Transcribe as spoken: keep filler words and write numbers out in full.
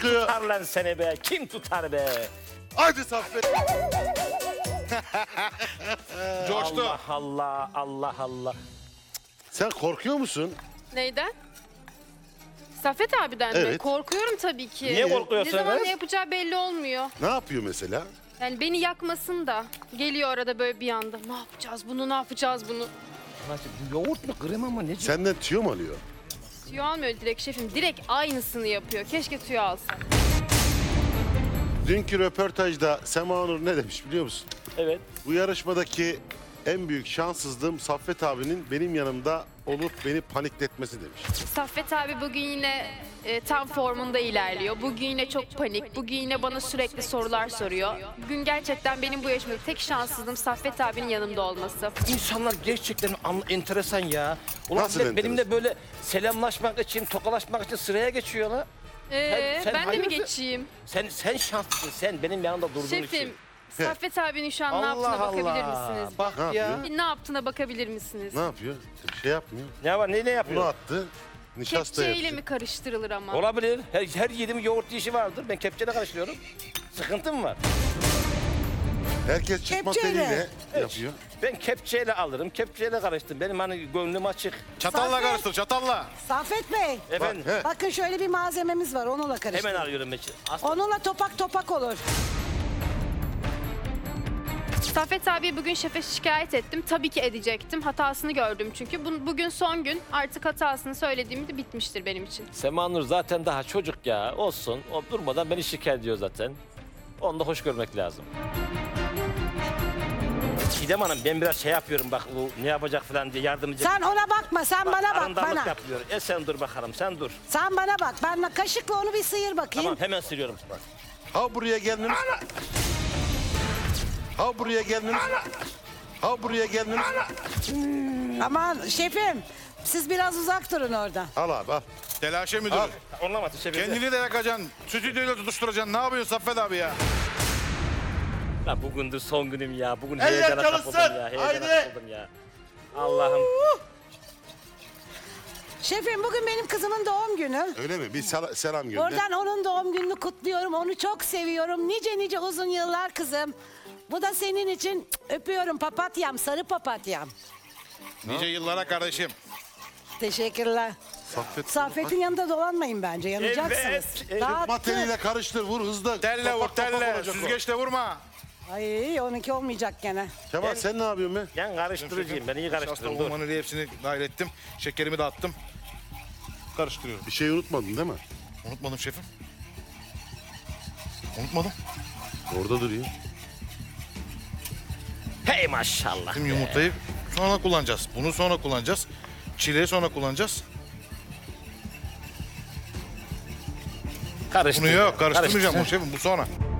Tutar lan seni be. Kim tutar be? Hadi Saffet. Coştu. Allah Allah Allah Allah. Sen korkuyor musun? Neyden? Saffet abiden mi? Evet. Korkuyorum tabii ki. Niye Ne korkuyorsun? zaman kız? ne yapacağı belli olmuyor. Ne yapıyor mesela? Yani beni yakmasın da. Geliyor arada böyle bir anda. Ne yapacağız bunu, ne yapacağız bunu? Anacığım, bu yoğurt mu krema mı ne? Senden tüyo mu alıyor? Tüyo almıyor direkt şefim. Direkt aynısını yapıyor. Keşke tüyo alsa. Dünkü röportajda Sema Nur ne demiş biliyor musun? Evet. Bu yarışmadaki en büyük şanssızlığım Saffet abinin benim yanımda olup beni panikletmesi demiş. Saffet abi bugün yine e, tam formunda ilerliyor. Bugün yine çok panik. Bugün yine bana sürekli sorular soruyor. Bugün gerçekten benim bu yarışmada tek şanssızlığım Saffet abinin yanımda olması. İnsanlar gerçekten an- enteresan ya. Ulan Nasıl be- enteresan? benimle böyle selamlaşmak için, tokalaşmak için sıraya geçiyorlar. Ee, Sen- sen ben de mi hayırdır? geçeyim? Sen sen şanslısın. Sen benim yanımda durduğun için. Şefim, Saffet abinin şu an ne Allah yaptığına bakabilir Allah. misiniz? Bak Ne ya. yapıyor? Bir Ne yaptığına bakabilir misiniz? Ne yapıyor? Bir şey yapmıyor. Ne var? Ne ne Bunu yapıyor? attı. Nişasta Kepçeyle yaptı. mi karıştırılır ama? Olabilir. Her, her yedim yoğurt işi vardır. Ben kepçeyle karıştırıyorum. Sıkıntı mı var? Herkes çıkma Kepçeyle. teliyle yapıyor. Ben kepçeyle alırım. Kepçeyle karıştım. Benim hani gönlüm açık. Çatalla Saffet. karıştır, çatalla. Saffet Bey, Efendim. He. bakın şöyle bir malzememiz var, onunla karıştırın. Hemen alıyorum ben. Aslında Onunla topak topak olur. Saffet abi bugün şefe şikayet ettim. Tabii ki edecektim. Hatasını gördüm çünkü. Bu- Bugün son gün. Artık hatasını söylediğimde bitmiştir benim için. Sema Nur zaten daha çocuk ya. Olsun. O durmadan beni şikayet ediyor zaten. Onu da hoş görmek lazım. Çiğdem Hanım ben biraz şey yapıyorum bak bu ne yapacak falan diye yardımcı. Sen ona bakma, sen bana bak Arındamlık bana. yapıyor. E sen dur bakalım sen dur. Sen bana bak, ben kaşıkla onu bir sıyır bakayım. Tamam hemen siliyorum. Bak. Ha buraya geldiniz. Ha buraya geldiniz. Ha buraya geldiniz. Aman şefim, siz biraz uzak durun oradan. Al abi al. Telaşe müdürü. Al. Anlamadı şey Kendini de yakacaksın. Stüdyoyla tutuşturacaksın. Ne yapıyorsun Saffet abi ya? La bugündür son günüm ya. Bugün Eller heyecana çalışsın. kapıldım ya. Heyecana Haydi. kapıldım ya. Allah'ım. Şefim bugün benim kızımın doğum günü. Öyle mi? Bir sel- selam gönder. Oradan onun doğum gününü kutluyorum. Onu çok seviyorum. Nice nice uzun yıllar kızım. Bu da senin için. Öpüyorum papatyam, sarı papatyam. Nice yıllara kardeşim. Teşekkürler. Saffet. Saffet'in yanında dolanmayın bence. Yanacaksınız. Evet, evet. Dağıttı. Mateliyle karıştır, vur hızlı. Telle vur Topak topak telle. olacak o. Süzgeçle vurma. Ay onunki olmayacak gene. Kemal sen ne yapıyorsun be? Ben karıştırıcıyım. Ben iyi Şasta karıştırırım. Dur. ummanı hepsini dahil ettim. Şekerimi de attım. Karıştırıyorum. Bir şey unutmadın değil mi? Unutmadım şefim. Unutmadım. Orada duruyor. Hey maşallah. Tüm yumurtayı sonra kullanacağız. Bunu sonra kullanacağız. Çileği sonra kullanacağız. Karıştır. Bunu yok karıştırmayacağım Karıştır. bunu şefim bu sonra.